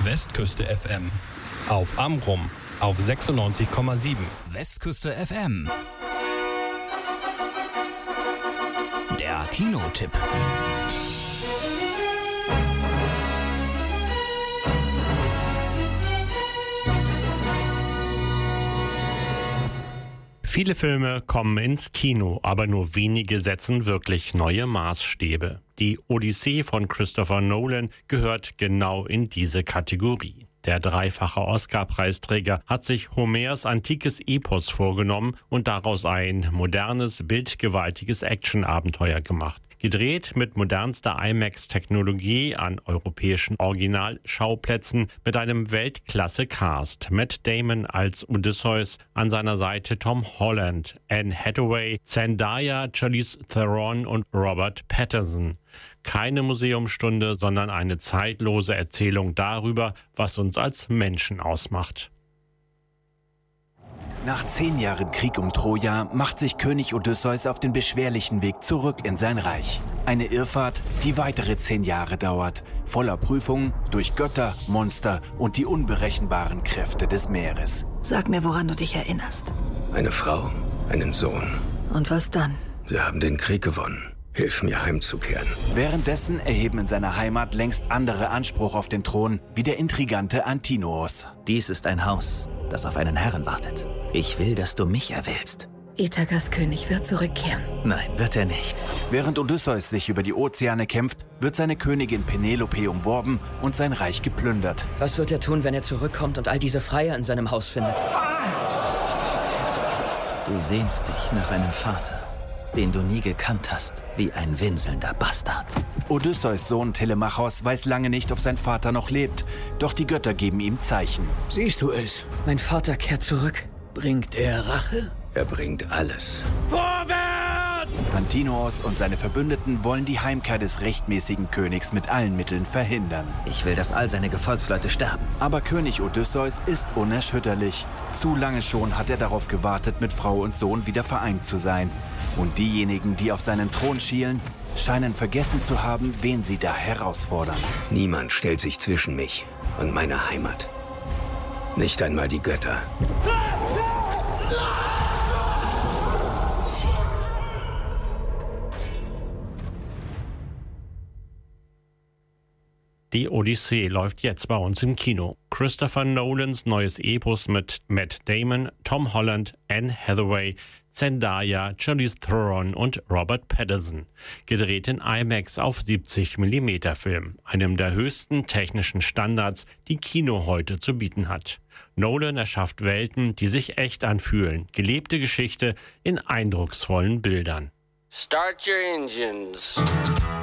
Westküste FM. Auf Amrum auf 96,7. Westküste FM. Der Kinotipp. Viele Filme kommen ins Kino, aber nur wenige setzen wirklich neue Maßstäbe. Die Odyssee von Christopher Nolan gehört genau in diese Kategorie. Der dreifache Oscar-Preisträger hat sich Homers antikes Epos vorgenommen und daraus ein modernes, bildgewaltiges Action-Abenteuer gemacht. Gedreht mit modernster IMAX-Technologie an europäischen Originalschauplätzen mit einem Weltklasse-Cast. Matt Damon als Odysseus, an seiner Seite Tom Holland, Anne Hathaway, Zendaya, Charlize Theron und Robert Pattinson. Keine Museumsstunde, sondern eine zeitlose Erzählung darüber, was uns als Menschen ausmacht. Nach 10 Jahren Krieg um Troja macht sich König Odysseus auf den beschwerlichen Weg zurück in sein Reich. Eine Irrfahrt, die weitere 10 Jahre dauert, voller Prüfungen durch Götter, Monster und die unberechenbaren Kräfte des Meeres. Sag mir, woran du dich erinnerst. Eine Frau, einen Sohn. Und was dann? Sie haben den Krieg gewonnen. Hilf mir, heimzukehren. Währenddessen erheben in seiner Heimat längst andere Anspruch auf den Thron, wie der intrigante Antinoos. Dies ist ein Haus, das auf einen Herren wartet. Ich will, dass du mich erwählst. Ithakas König wird zurückkehren. Nein, wird er nicht. Während Odysseus sich über die Ozeane kämpft, wird seine Königin Penelope umworben und sein Reich geplündert. Was wird er tun, wenn er zurückkommt und all diese Freier in seinem Haus findet? Du sehnst dich nach einem Vater, den du nie gekannt hast, wie ein winselnder Bastard. Odysseus Sohn Telemachos weiß lange nicht, ob sein Vater noch lebt, doch die Götter geben ihm Zeichen. Siehst du es? Mein Vater kehrt zurück. Bringt er Rache? Er bringt alles. Antinoos und seine Verbündeten wollen die Heimkehr des rechtmäßigen Königs mit allen Mitteln verhindern. Ich will, dass all seine Gefolgsleute sterben. Aber König Odysseus ist unerschütterlich. Zu lange schon hat er darauf gewartet, mit Frau und Sohn wieder vereint zu sein. Und diejenigen, die auf seinen Thron schielen, scheinen vergessen zu haben, wen sie da herausfordern. Niemand stellt sich zwischen mich und meine Heimat. Nicht einmal die Götter. Die Odyssee läuft jetzt bei uns im Kino. Christopher Nolans neues Epos mit Matt Damon, Tom Holland, Anne Hathaway, Zendaya, Charlize Theron und Robert Pattinson. Gedreht in IMAX auf 70 mm Film, einem der höchsten technischen Standards, die Kino heute zu bieten hat. Nolan erschafft Welten, die sich echt anfühlen, gelebte Geschichte in eindrucksvollen Bildern. Start your engines.